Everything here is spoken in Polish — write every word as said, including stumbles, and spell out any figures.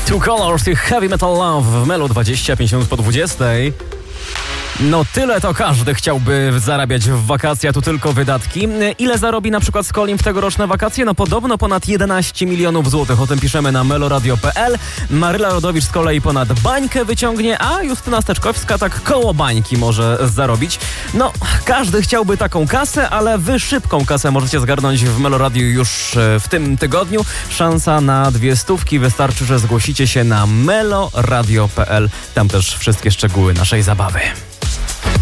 Two Colors i Heavy Metal Love w Melo dwadzieścia pięć minut po dwudziestej. No tyle to każdy chciałby zarabiać w wakacje, a tu tylko wydatki. Ile zarobi na przykład Skolim w tegoroczne wakacje? No podobno ponad jedenaście milionów złotych. O tym piszemy na meloradio kropka p l. Maryla Rodowicz z kolei ponad bańkę wyciągnie, a Justyna Steczkowska tak koło bańki może zarobić. No, każdy chciałby taką kasę, ale wy szybką kasę możecie zgarnąć w Meloradiu już w tym tygodniu. Szansa na dwie stówki. Wystarczy, że zgłosicie się na meloradio kropka p l. Tam też wszystkie szczegóły naszej zabawy.